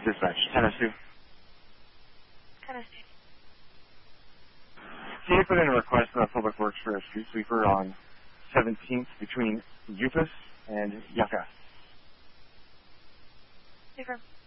Dispatch, Tennessee. Tennessee. Can you put in a request for Public Works for a street sweeper on 17th between Upas and Yucca? Super.